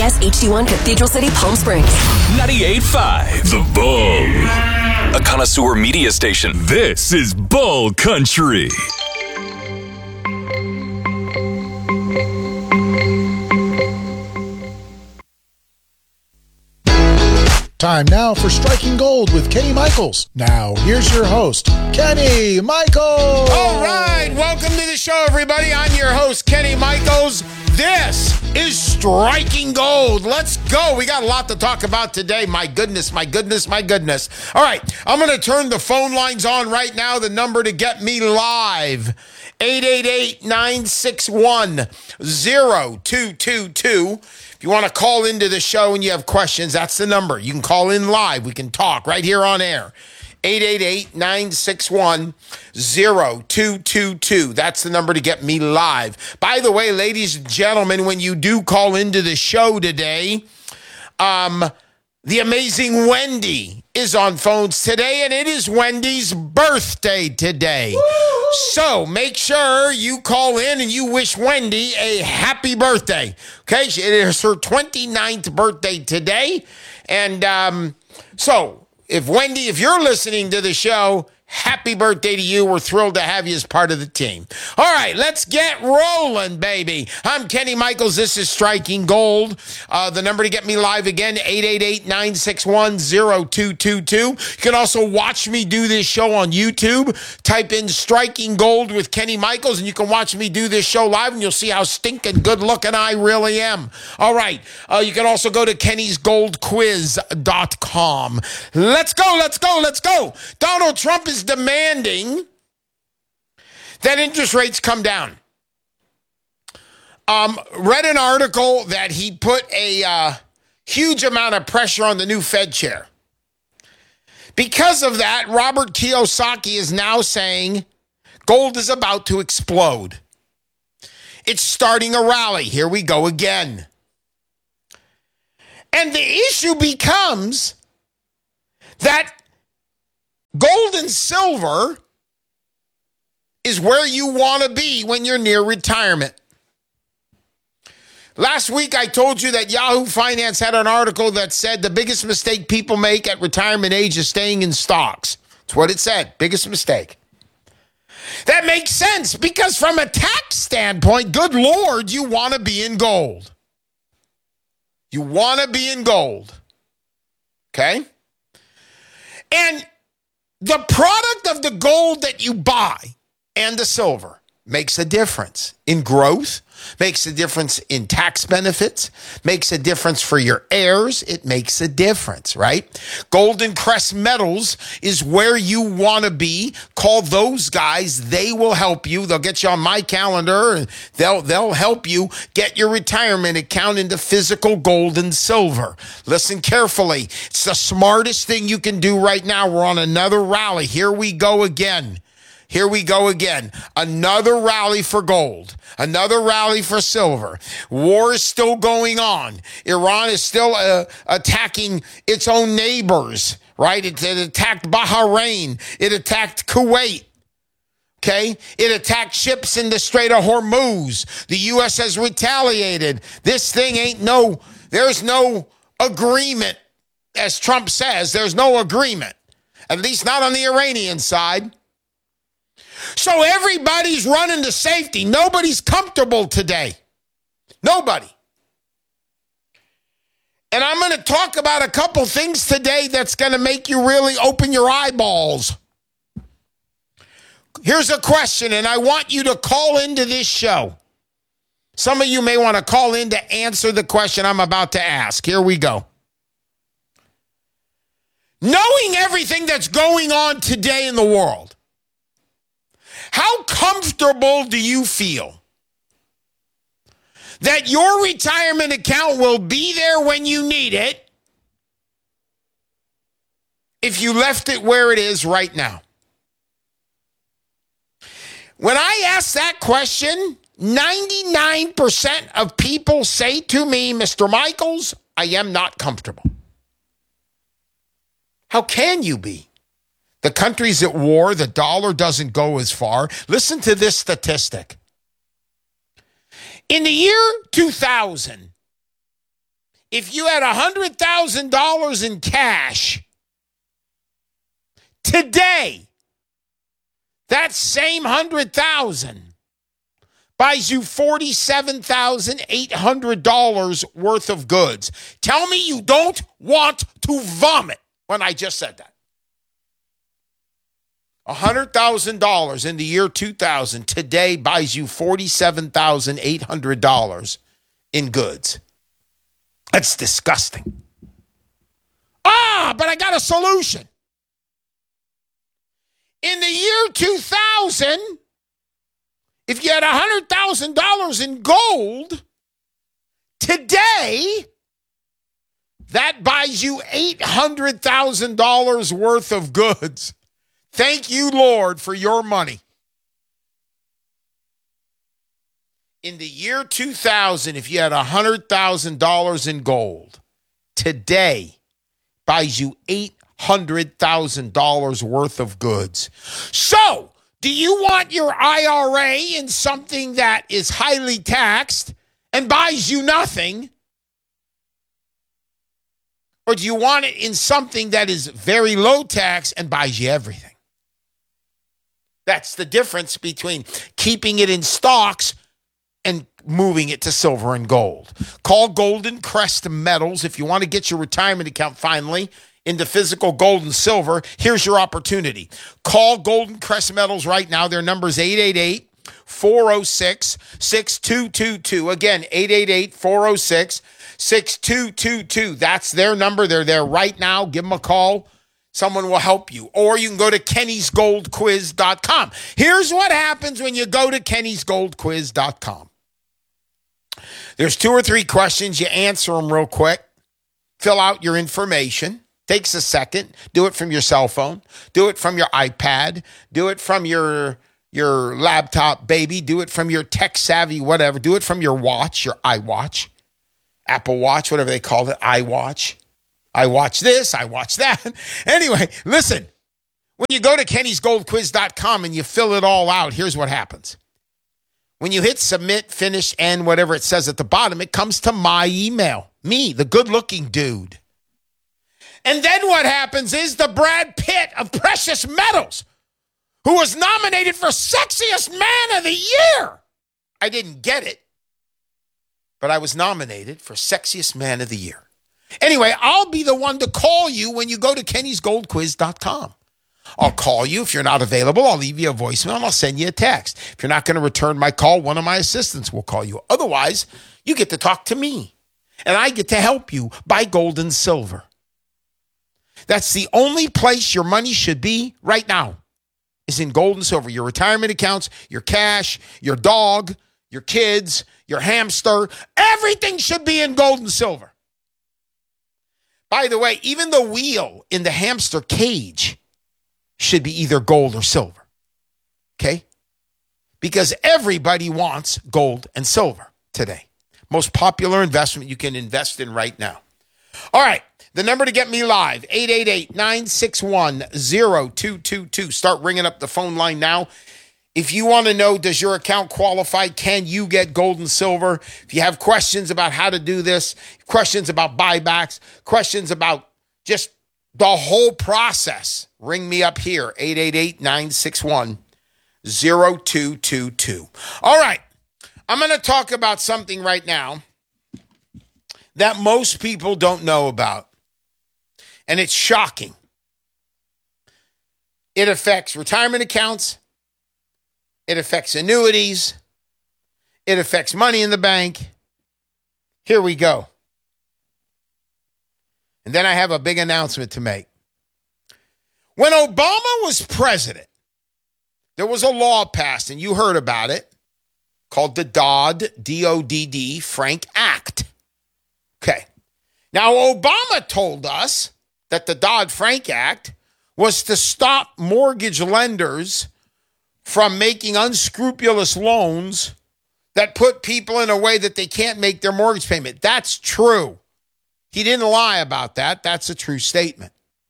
KNES HD1 Cathedral City, Palm Springs. 98.5 The Bull. A connoisseur media station. This is Bull Country. Time now for Striking Gold with Kenny Michaels. Now, here's your host, Kenny Michaels. All right, welcome to the show, everybody. I'm your host, Kenny Michaels. This is Striking Gold. Let's go. We got a lot to talk about today. My goodness, my goodness, my goodness. All right, I'm going to turn the phone lines on right now. The number to get me live, 888-961-0222. If you want to call into the show and you have questions, that's the number. You can call in live. We can talk right here on air. 888-961-0222. That's the number to get me live. By the way, ladies and gentlemen, when you do call into the show today, the amazing Wendy is on phones today, and it is Wendy's birthday today. Woo! So make sure you call in and you wish Wendy a happy birthday. Okay, it is her 29th birthday today. And so if you're listening to the show, happy birthday to you. We're thrilled to have you as part of the team. All right, let's get rolling, baby. I'm Kenny Michaels. This is Striking Gold. The number to get me live again, 888-961-0222. You can also watch me do this show on YouTube. Type in Striking Gold with Kenny Michaels, and you can watch me do this show live, and you'll see how stinking good-looking I really am. All right, you can also go to kennysgoldquiz.com. Let's go, let's go, let's go. Donald Trump is demanding that interest rates come down. Read an article that he put a huge amount of pressure on the new Fed chair. Because of that, Robert Kiyosaki is now saying gold is about to explode. It's starting a rally. Here we go again. And the issue becomes that gold and silver is where you want to be when you're near retirement. Last week, I told you that Yahoo Finance had an article that said the biggest mistake people make at retirement age is staying in stocks. That's what it said. Biggest mistake. That makes sense because from a tax standpoint, good Lord, you want to be in gold. You want to be in gold. Okay? And the product of the gold that you buy and the silver makes a difference in growth, makes a difference in tax benefits, makes a difference for your heirs. It makes a difference, right? Golden Crest Metals is where you want to be. Call those guys. They will help you. They'll get you on my calendar, and they'll help you get your retirement account into physical gold and silver. Listen carefully. It's the smartest thing you can do right now. We're on another rally. Here we go again. Here we go again. Another rally for gold. Another rally for silver. War is still going on. Iran is still attacking its own neighbors, right? It attacked Bahrain. It attacked Kuwait. Okay? It attacked ships in the Strait of Hormuz. The U.S. has retaliated. This thing there's no agreement. As Trump says, there's no agreement. At least not on the Iranian side. So everybody's running to safety. Nobody's comfortable today. Nobody. And I'm going to talk about a couple things today that's going to make you really open your eyeballs. Here's a question, and I want you to call into this show. Some of you may want to call in to answer the question I'm about to ask. Here we go. Knowing everything that's going on today in the world, how comfortable do you feel that your retirement account will be there when you need it if you left it where it is right now? When I ask that question, 99% of people say to me, Mr. Michaels, I am not comfortable. How can you be? The country's at war. The dollar doesn't go as far. Listen to this statistic. In the year 2000, if you had $100,000 in cash today, that same 100,000 buys you $47,800 worth of goods. Tell me you don't want to vomit when I just said that. $100,000 in the year 2000 today buys you $47,800 in goods. That's disgusting. But I got a solution. In the year 2000, if you had $100,000 in gold, today, that buys you $800,000 worth of goods. Thank you, Lord, for your money. In the year 2000, if you had $100,000 in gold, today buys you $800,000 worth of goods. So, do you want your IRA in something that is highly taxed and buys you nothing? Or do you want it in something that is very low tax and buys you everything? That's the difference between keeping it in stocks and moving it to silver and gold. Call Golden Crest Metals if you want to get your retirement account finally into physical gold and silver. Here's your opportunity. Call Golden Crest Metals right now. Their number is 888-406-6222. Again, 888-406-6222. That's their number. They're there right now. Give them a call. Someone will help you. Or you can go to kennysgoldquiz.com. Here's what happens when you go to kennysgoldquiz.com. There's 2 or 3 questions. You answer them real quick. Fill out your information. Takes a second. Do it from your cell phone. Do it from your iPad. Do it from your laptop, baby. Do it from your tech savvy, whatever. Do it from your watch, your iWatch, Apple Watch, whatever they call it, iWatch. I watch this, I watch that. Anyway, listen. When you go to kennysgoldquiz.com and you fill it all out, here's what happens. When you hit submit, finish, end, whatever it says at the bottom, it comes to my email. Me, the good-looking dude. And then what happens is the Brad Pitt of precious metals, who was nominated for Sexiest Man of the Year. I didn't get it, but I was nominated for Sexiest Man of the Year. Anyway, I'll be the one to call you when you go to kennysgoldquiz.com. I'll call you. If you're not available, I'll leave you a voicemail and I'll send you a text. If you're not going to return my call, one of my assistants will call you. Otherwise, you get to talk to me, and I get to help you buy gold and silver. That's the only place your money should be right now, is in gold and silver. Your retirement accounts, your cash, your dog, your kids, your hamster, everything should be in gold and silver. By the way, even the wheel in the hamster cage should be either gold or silver. Okay? Because everybody wants gold and silver today. Most popular investment you can invest in right now. All right. The number to get me live, 888-961-0222. Start ringing up the phone line now. If you want to know, does your account qualify? Can you get gold and silver? If you have questions about how to do this, questions about buybacks, questions about just the whole process, ring me up here, 888-961-0222. All right, I'm going to talk about something right now that most people don't know about, and it's shocking. It affects retirement accounts. It affects annuities. It affects money in the bank. Here we go. And then I have a big announcement to make. When Obama was president, there was a law passed, and you heard about it, called the Dodd, D-O-D-D, Frank Act. Okay. Now, Obama told us that the Dodd-Frank Act was to stop mortgage lenders from making unscrupulous loans that put people in a way that they can't make their mortgage payment. That's true. He didn't lie about that. That's a true statement.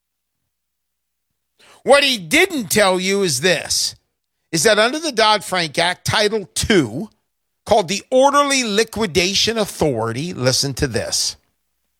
What he didn't tell you is this, is that under the Dodd-Frank Act, Title II, called the Orderly Liquidation Authority, listen to this.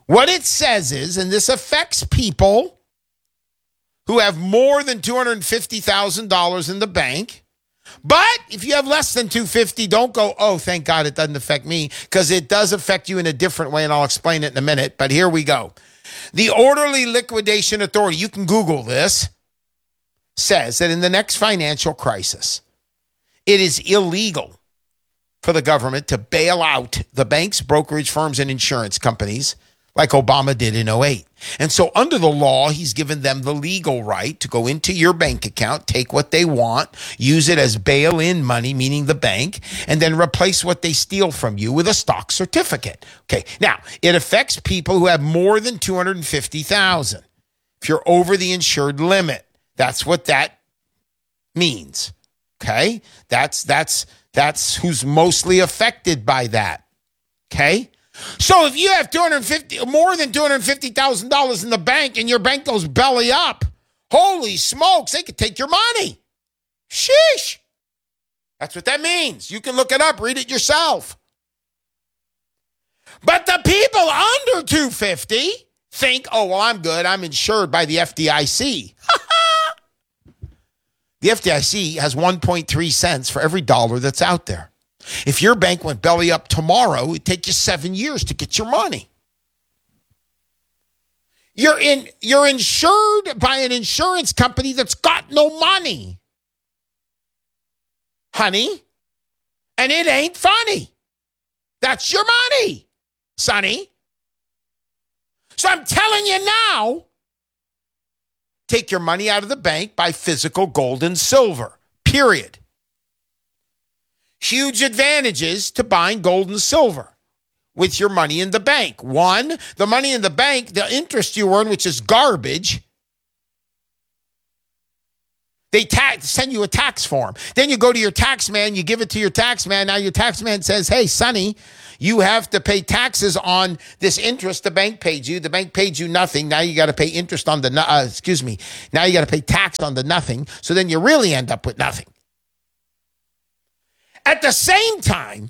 What it says is, and this affects people who have more than $250,000 in the bank. But if you have less than 250, don't go, oh, thank God it doesn't affect me, because it does affect you in a different way, and I'll explain it in a minute. But here we go. The Orderly Liquidation Authority, you can Google this, says that in the next financial crisis, it is illegal for the government to bail out the banks, brokerage firms, and insurance companies like Obama did in 2008. And so under the law, he's given them the legal right to go into your bank account, take what they want, use it as bail-in money, meaning the bank, and then replace what they steal from you with a stock certificate. Okay, now, it affects people who have more than $250,000. If you're over the insured limit, that's what that means. Okay? That's who's mostly affected by that. Okay? So if you have more than $250,000 in the bank and your bank goes belly up, holy smokes, they could take your money. Sheesh. That's what that means. You can look it up, read it yourself. But the people under 250 think, oh, well, I'm good. I'm insured by the FDIC. The FDIC has 1.3 cents for every dollar that's out there. If your bank went belly up tomorrow, it'd take you 7 years to get your money. You're insured by an insurance company that's got no money, honey, and it ain't funny. That's your money, sonny. So I'm telling you now, take your money out of the bank, buy physical gold and silver, period. Huge advantages to buying gold and silver with your money in the bank. One, the money in the bank, the interest you earn, which is garbage, they send you a tax form. Then you go to your tax man, you give it to your tax man. Now your tax man says, hey, sonny, you have to pay taxes on this interest the bank paid you. The bank paid you nothing. Now you got to pay interest on the, now you got to pay tax on the nothing. So then you really end up with nothing. At the same time,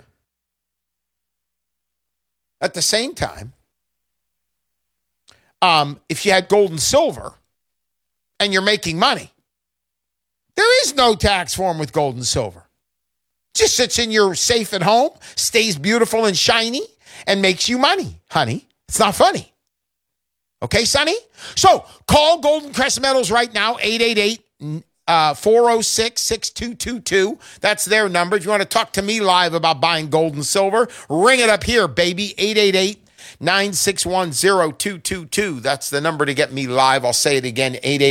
if you had gold and silver and you're making money, there is no tax form with gold and silver. Just sits in your safe at home, stays beautiful and shiny, and makes you money, honey. It's not funny. Okay, Sonny? So call Golden Crest Metals right now, 888-406-6222. That's their number. If you want to talk to me live about buying gold and silver, ring it up here, baby, 888-961-0222. That's the number to get me live. I'll say it again,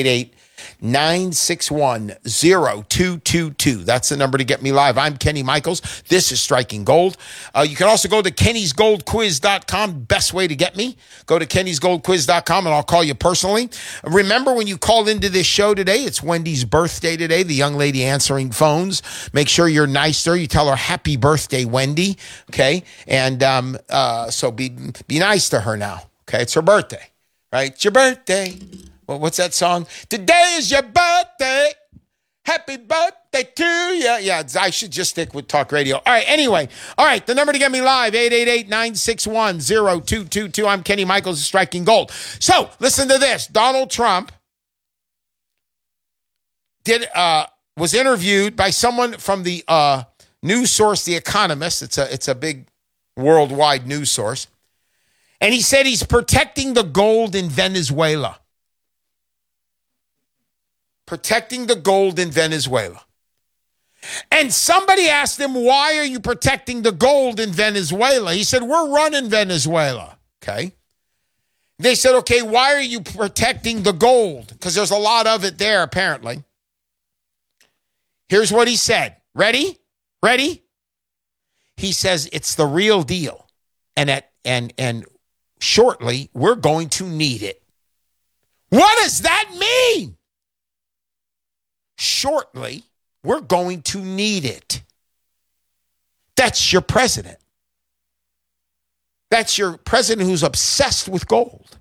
888-961-0222. That's the number to get me live. I'm Kenny Michaels. This is Striking Gold. You can also go to kennysgoldquiz.com. Best way to get me. Go to kennysgoldquiz.com and I'll call you personally. Remember, when you called into this show today, it's Wendy's birthday today, the young lady answering phones. Make sure you're nice to her. You tell her, happy birthday, Wendy. Okay? And so be nice to her now. Okay? It's her birthday. Right? It's your birthday. Well, what's that song? Today is your birthday. Happy birthday to you. Yeah, I should just stick with talk radio. All right, anyway. All right, the number to get me live, 888-961-0222. I'm Kenny Michaels of Striking Gold. So, listen to this. Donald Trump was interviewed by someone from the news source, The Economist. It's a big worldwide news source. And he said he's protecting the gold in Venezuela. Protecting the gold in Venezuela. And somebody asked him, why are you protecting the gold in Venezuela? He said, we're running Venezuela. Okay. They said, okay, why are you protecting the gold? Because there's a lot of it there, apparently. Here's what he said. Ready? He says, it's the real deal. And shortly, we're going to need it. What does that mean? Shortly, we're going to need it. That's your president. That's your president who's obsessed with gold.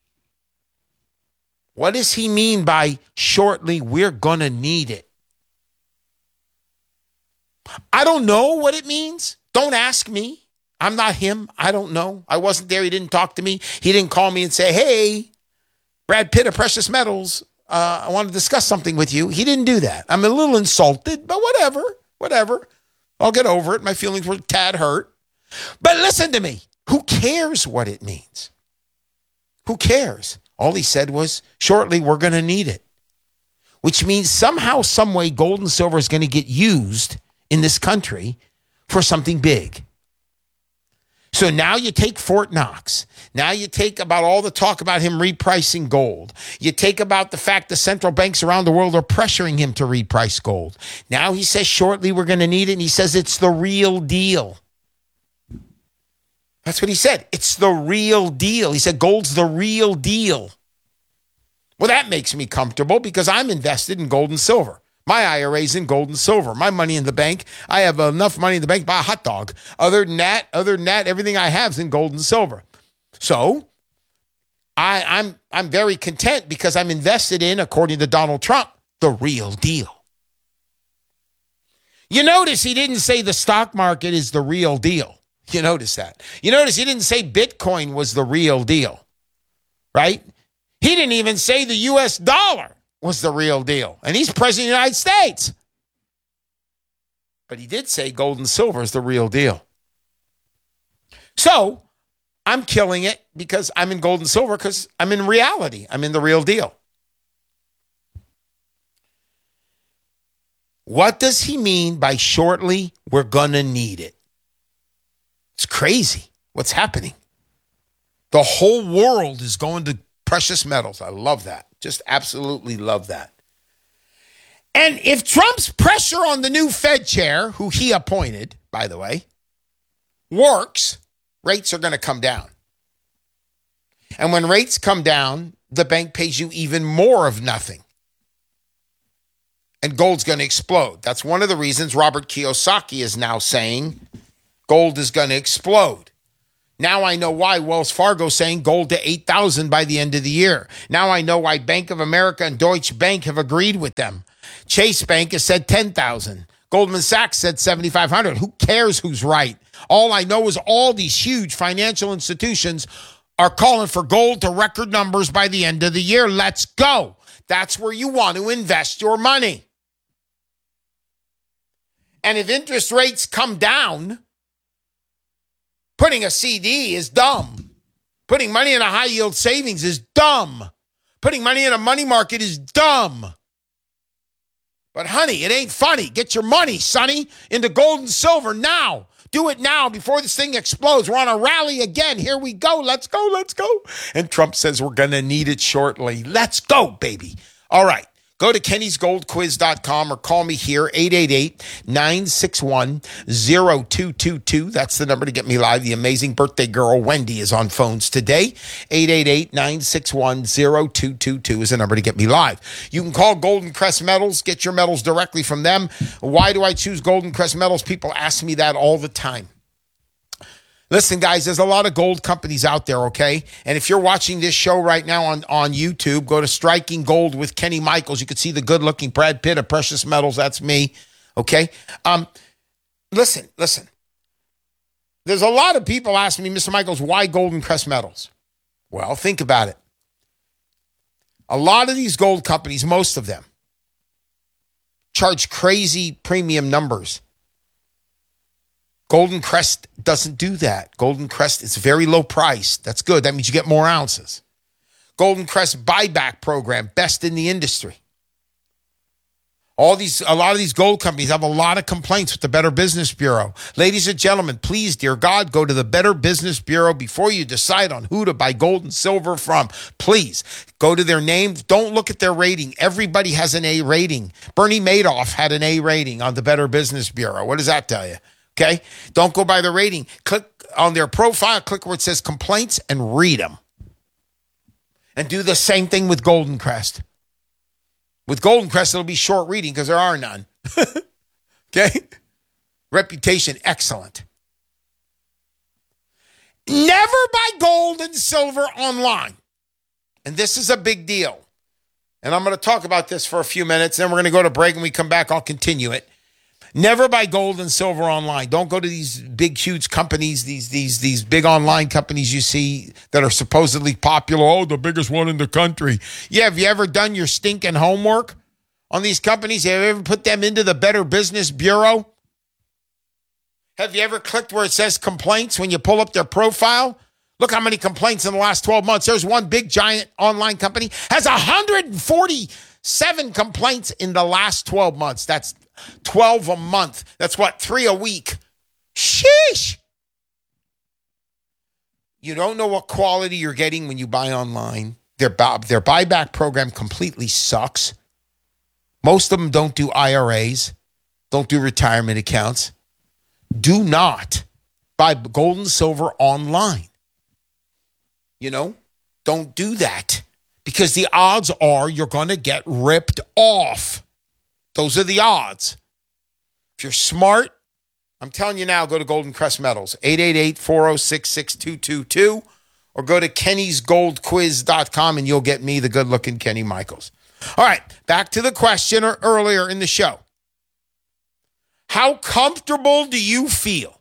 What does he mean by shortly, we're going to need it? I don't know what it means. Don't ask me. I'm not him. I don't know. I wasn't there. He didn't talk to me. He didn't call me and say, hey, Brad Pitt of Precious Metals, I want to discuss something with you. He didn't do that. I'm a little insulted, but whatever. I'll get over it. My feelings were a tad hurt. But listen to me. Who cares what it means? Who cares? All he said was, shortly, we're going to need it. Which means somehow, some way, gold and silver is going to get used in this country for something big. So now you take Fort Knox. Now you take about all the talk about him repricing gold. You take about the fact the central banks around the world are pressuring him to reprice gold. Now he says shortly we're going to need it, and he says it's the real deal. That's what he said. It's the real deal. He said gold's the real deal. Well, that makes me comfortable because I'm invested in gold and silver. My IRA's in gold and silver. My money in the bank, I have enough money in the bank to buy a hot dog. Other than that, everything I have is in gold and silver. So I'm very content because I'm invested in, according to Donald Trump, the real deal. You notice he didn't say the stock market is the real deal. You notice that. You notice he didn't say Bitcoin was the real deal, right? He didn't even say the U.S. dollar was the real deal. And he's president of the United States. But he did say gold and silver is the real deal. So I'm killing it because I'm in gold and silver because I'm in reality. I'm in the real deal. What does he mean by shortly we're going to need it? It's crazy what's happening. The whole world is going to precious metals. I love that. Just absolutely love that. And if Trump's pressure on the new Fed chair, who he appointed, by the way, works, rates are going to come down. And when rates come down, the bank pays you even more of nothing. And gold's going to explode. That's one of the reasons Robert Kiyosaki is now saying gold is going to explode. Now I know why Wells Fargo is saying gold to 8,000 by the end of the year. Now I know why Bank of America and Deutsche Bank have agreed with them. Chase Bank has said 10,000. Goldman Sachs said 7,500. Who cares who's right? All I know is all these huge financial institutions are calling for gold to record numbers by the end of the year. Let's go. That's where you want to invest your money. And if interest rates come down, putting a CD is dumb. Putting money in a high-yield savings is dumb. Putting money in a money market is dumb. But honey, it ain't funny. Get your money, sonny, into gold and silver now. Do it now before this thing explodes. We're on a rally again. Here we go. Let's go. Let's go. And Trump says we're going to need it shortly. Let's go, baby. All right. Go to kennysgoldquiz.com or call me here, 888-961-0222. That's the number to get me live. The amazing birthday girl, Wendy, is on phones today. 888-961-0222 is the number to get me live. You can call Golden Crest Metals, get your metals directly from them. Why do I choose Golden Crest Metals? People ask me that all the time. Listen, guys, there's a lot of gold companies out there, okay? And if you're watching this show right now on YouTube, go to Striking Gold with Kenny Michaels. You can see the good-looking Brad Pitt of Precious Metals. That's me, okay? Listen. There's a lot of people asking me, Mr. Michaels, why Golden Crest Metals? Well, think about it. A lot of these gold companies, most of them, charge crazy premium numbers. Golden Crest doesn't do that. Golden Crest is very low price. That's good. That means you get more ounces. Golden Crest buyback program, best in the industry. A lot of these gold companies have a lot of complaints with the Better Business Bureau. Ladies and gentlemen, please, dear God, go to the Better Business Bureau before you decide on who to buy gold and silver from. Please, go to their name. Don't look at their rating. Everybody has an A rating. Bernie Madoff had an A rating on the Better Business Bureau. What does that tell you? Okay? Don't go by the rating. Click on their profile, click where it says complaints, and read them. And do the same thing with Golden Crest. With Golden Crest, it'll be short reading because there are none. Okay? Reputation, excellent. Never buy gold and silver online. And this is a big deal. And I'm going to talk about this for a few minutes. Then we're going to go to break. When we come back, I'll continue it. Never buy gold and silver online. Don't go to these big, huge companies, these big online companies you see that are supposedly popular. Oh, the biggest one in the country. Yeah, have you ever done your stinking homework on these companies? Have you ever put them into the Better Business Bureau? Have you ever clicked where it says complaints when you pull up their profile? Look how many complaints in the last 12 months. There's one big, giant online company has 147 complaints in the last 12 months. That's 12 a month. That's what, 3 a week. Sheesh. You don't know what quality you're getting when you buy online. Their buyback program completely sucks. Most of them don't do IRAs, don't do retirement accounts. Do not buy gold and silver online. Don't do that because the odds are you're going to get ripped off. Those are the odds. If you're smart, I'm telling you now, go to Golden Crest Metals, 888-406-6222, or go to kennysgoldquiz.com and you'll get me, the good-looking Kenny Michaels. All right, back to the question earlier in the show. How comfortable do you feel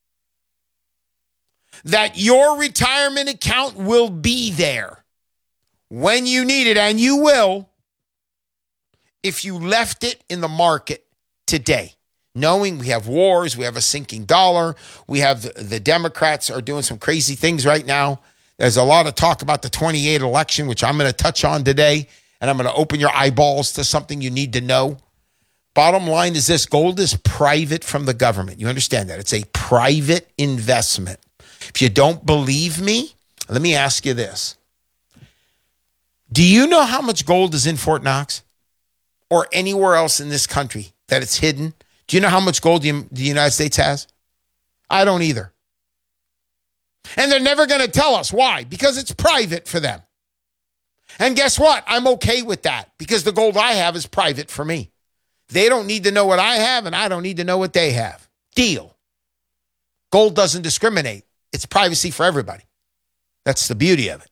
that your retirement account will be there when you need it, and you will, if you left it in the market today, knowing we have wars, we have a sinking dollar, we have the Democrats are doing some crazy things right now. There's a lot of talk about the 28 election, which I'm going to touch on today, and I'm going to open your eyeballs to something you need to know. Bottom line is this: gold is private from the government. You understand that? It's a private investment. If you don't believe me, let me ask you this. Do you know how much gold is in Fort Knox or anywhere else in this country that it's hidden? Do you know how much gold the United States has? I don't either. And they're never going to tell us. Why? Because it's private for them. And guess what? I'm okay with that because the gold I have is private for me. They don't need to know what I have, and I don't need to know what they have. Deal. Gold doesn't discriminate. It's privacy for everybody. That's the beauty of it.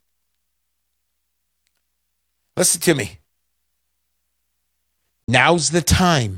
Listen to me. Now's the time.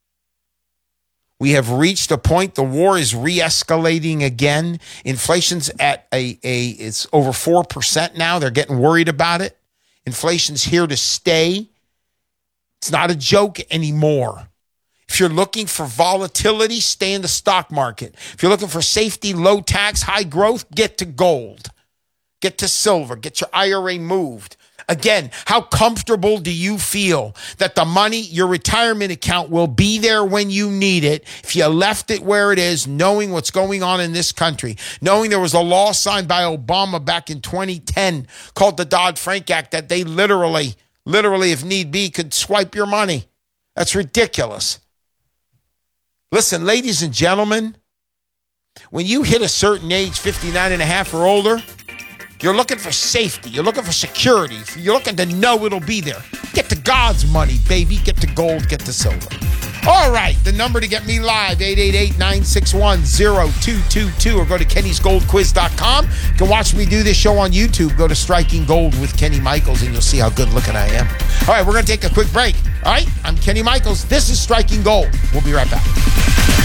We have reached a point, the war is re-escalating again. Inflation's at it's over 4% now. They're getting worried about it. Inflation's here to stay. It's not a joke anymore. If you're looking for volatility, stay in the stock market. If you're looking for safety, low tax, high growth, get to gold. Get to silver. Get your IRA moved. Again, how comfortable do you feel that the money, your retirement account, will be there when you need it if you left it where it is, knowing what's going on in this country, knowing there was a law signed by Obama back in 2010 called the Dodd-Frank Act that they literally, if need be, could swipe your money. That's ridiculous. Listen, ladies and gentlemen, when you hit a certain age, 59 and a half or older, you're looking for safety. You're looking for security. You're looking to know it'll be there. Get to God's money, baby. Get to gold. Get to silver. All right, the number to get me live, 888-961-0222, or go to kennysgoldquiz.com. You can watch me do this show on YouTube. Go to Striking Gold with Kenny Michaels, and you'll see how good looking I am. All right, we're going to take a quick break. All right, I'm Kenny Michaels. This is Striking Gold. We'll be right back.